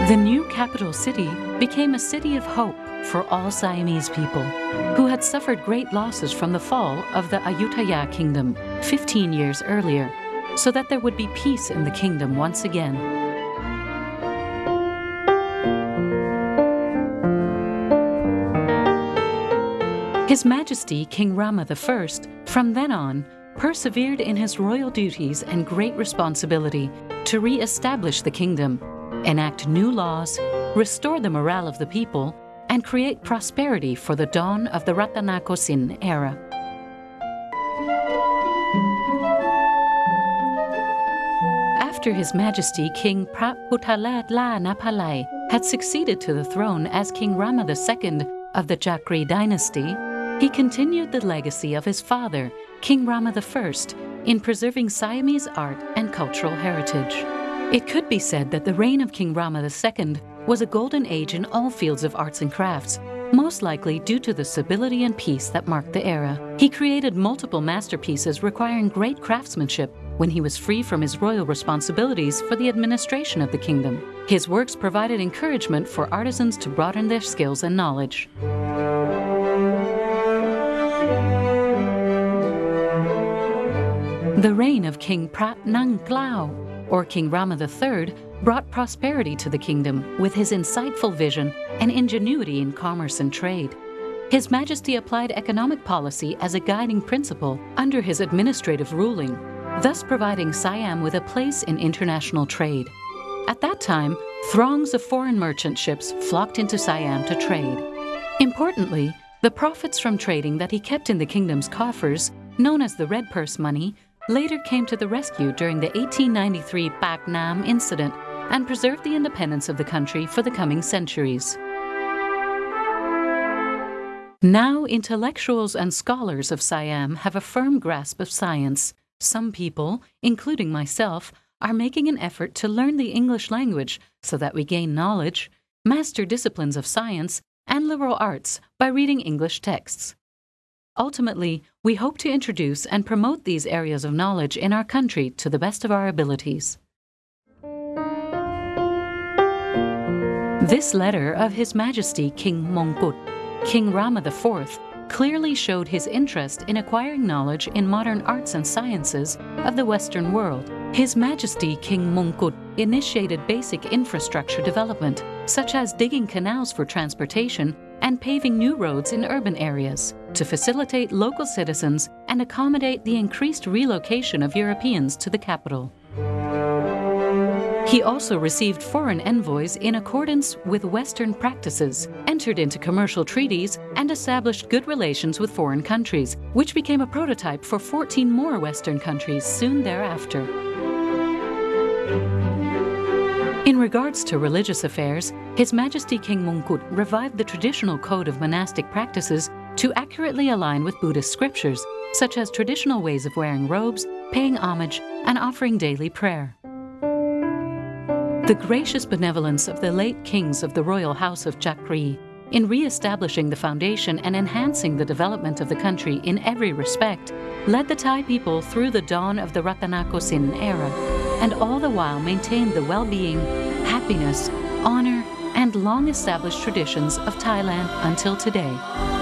The new capital city became a city of hope for all Siamese people who had suffered great losses from the fall of the Ayutthaya kingdom 15 years earlier, so that there would be peace in the kingdom once again. His Majesty King Rama I, from then on, persevered in his royal duties and great responsibility to re-establish the kingdom, enact new laws, restore the morale of the people, and create prosperity for the dawn of the Ratanakosin era. After His Majesty King Praputtaladla Napalai had succeeded to the throne as King Rama II of the Chakri dynasty, he continued the legacy of his father, King Rama I, in preserving Siamese art and cultural heritage. It could be said that the reign of King Rama II was a golden age in all fields of arts and crafts, most likely due to the stability and peace that marked the era. He created multiple masterpieces requiring great craftsmanship when he was free from his royal responsibilities for the administration of the kingdom. His works provided encouragement for artisans to broaden their skills and knowledge. The reign of King Prat Nang Klao, or King Rama III, brought prosperity to the kingdom with his insightful vision and ingenuity in commerce and trade. His Majesty applied economic policy as a guiding principle under his administrative ruling, thus providing Siam with a place in international trade. At that time, throngs of foreign merchant ships flocked into Siam to trade. Importantly, the profits from trading that he kept in the kingdom's coffers, known as the Red Purse money, later came to the rescue during the 1893 Pak Nam incident and preserved the independence of the country for the coming centuries. Now, intellectuals and scholars of Siam have a firm grasp of science. Some people, including myself, are making an effort to learn the English language so that we gain knowledge, master disciplines of science, and liberal arts by reading English texts. Ultimately, we hope to introduce and promote these areas of knowledge in our country to the best of our abilities. This letter of His Majesty King Mongkut, King Rama IV, clearly showed his interest in acquiring knowledge in modern arts and sciences of the Western world. His Majesty King Mongkut initiated basic infrastructure development, such as digging canals for transportation and paving new roads in urban areas to facilitate local citizens and accommodate the increased relocation of Europeans to the capital. He also received foreign envoys in accordance with Western practices, entered into commercial treaties, and established good relations with foreign countries, which became a prototype for 14 more Western countries soon thereafter. In regards to religious affairs, His Majesty King Mongkut revived the traditional code of monastic practices to accurately align with Buddhist scriptures, such as traditional ways of wearing robes, paying homage, and offering daily prayer. The gracious benevolence of the late kings of the royal house of Chakri in re-establishing the foundation and enhancing the development of the country in every respect led the Thai people through the dawn of the Ratanakosin era, and all the while maintained the well-being, happiness, honor, and long-established traditions of Thailand until today.